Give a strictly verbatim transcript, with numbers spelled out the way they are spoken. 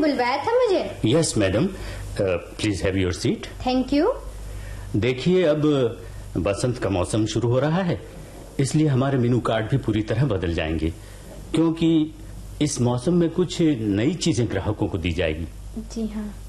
बुलवाया था मुझे? Yes madam, please have your seat. Thank you. देखिए, अब बसंत का मौसम शुरू हो रहा है, इसलिए हमारे मेनू कार्ड भी पूरी तरह बदल जाएंगे, क्योंकि इस मौसम में कुछ नई चीजें ग्राहकों को दी जाएगी। जी हाँ।